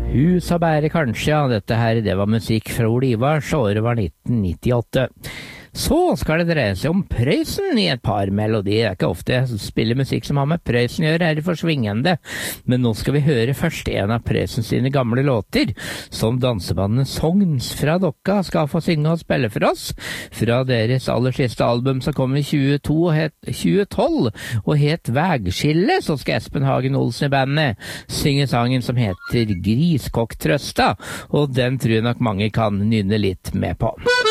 Hus og bære kanskje, ja, dette her, det var musikk fra Ole Ivars, året var 1998. Så skal det dreie seg om Prøysen i et par melodier. Det er ikke ofte jeg spiller musikk som har med Prøysen å gjøre, her i Forsvingende. Men nå skal vi høre først en av Prøysen sine gamle låter, som dansebandet Sogns fra Dokka skal få synge og spille for oss. Fra deres aller siste album som kom i 2012 og het Vægskille, så skal Espen Hagen Olsen i bandet synge sangen som heter Griskokk Trøsta, og den tror jeg nok mange kan nynne litt med på.